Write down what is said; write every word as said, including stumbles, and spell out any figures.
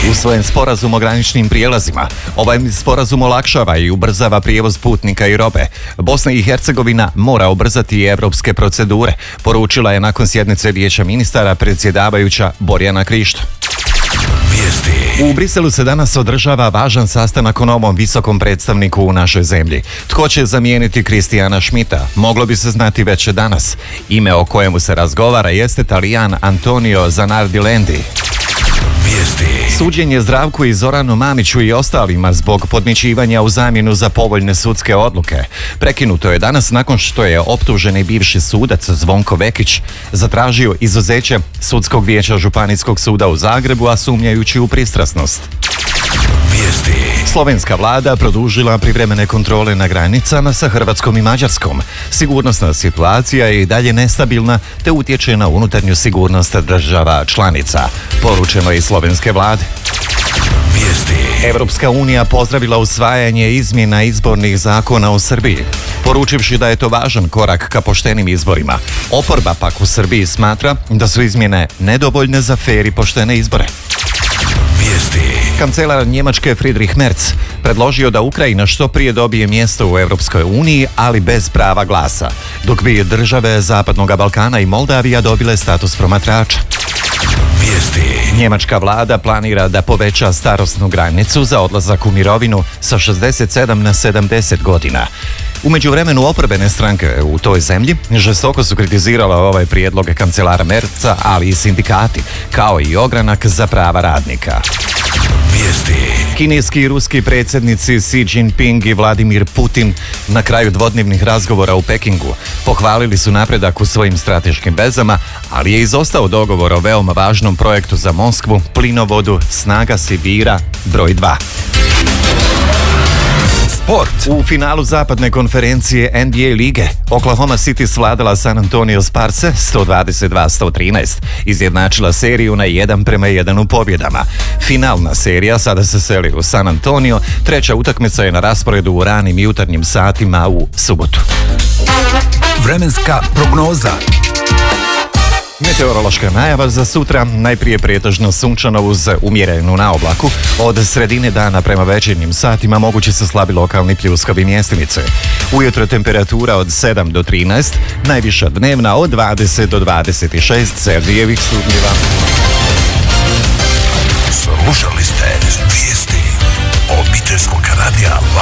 Usvojen sporazum o graničnim prijelazima. Ovaj sporazum olakšava i ubrzava prijevoz putnika i robe. Bosna i Hercegovina mora ubrzati evropske procedure, poručila je nakon sjednice Vijeća ministara predsjedavajuća Borjana Krišto. U Briselu se danas održava važan sastanak o novom visokom predstavniku u našoj zemlji. Tko će zamijeniti Kristijana Schmidta? Moglo bi se znati već danas. Ime o kojemu se razgovara jeste Talijan Antonio Zanardi-Lendi. Suđenje Zdravku i Zoranu Mamiću i ostalima zbog podmićivanja u zamjenu za povoljne sudske odluke prekinuto je danas nakon što je optuženi bivši sudac Zvonko Vekić zatražio izuzeće Sudskog vijeća Županijskog suda u Zagrebu, a sumnjajući u pristrasnost. Slovenska vlada produžila privremene kontrole na granicama sa Hrvatskom i Mađarskom. Sigurnosna situacija je i dalje nestabilna te utječe na unutarnju sigurnost država članica, poručeno je iz slovenske vlade. Evropska unija pozdravila usvajanje izmjena izbornih zakona u Srbiji, poručivši da je to važan korak ka poštenim izborima. Oporba pak u Srbiji smatra da su izmjene nedovoljne za fer i poštene izbore. Kancelar Njemačke Friedrich Merz predložio da Ukrajina što prije dobije mjesto u Europskoj uniji, ali bez prava glasa, dok bi države Zapadnog Balkana i Moldavija dobile status promatrača. Njemačka vlada planira da poveća starosnu granicu za odlazak u mirovinu sa šezdeset sedam na sedamdeset godina. U međuvremenu oporbene stranke u toj zemlji žestoko su kritizirale ovaj prijedlog kancelara Merza, ali i sindikati, kao i ogranak za prava radnika. Kineski i ruski predsjednici Xi Jinping i Vladimir Putin na kraju dvodnevnih razgovora u Pekingu pohvalili su napredak u svojim strateškim vezama, ali je izostao dogovor o veoma važnom projektu za Moskvu, plinovodu Snaga Sibira broj dva. Sport. U finalu zapadne konferencije N B A lige Oklahoma City svladala San Antonio Sparse sto dvadeset dva sto trinaest, izjednačila seriju na jedan prema jedan u pobjedama. Finalna serija sada se seli u San Antonio, treća utakmica je na rasporedu u ranim jutarnjim satima u subotu. Vremenska prognoza. Meteorološka najava za sutra, najprije pretežno sunčano uz umjerenu naoblaku. Od sredine dana prema večernjim satima mogući se slabi lokalni pljuskavi mjestimice. Ujutro temperatura od sedam do trinaest, najviša dnevna od dvadeset do dvadeset šest Celzijevih stupnjeva. Slušali ste vijesti obiteljskog radija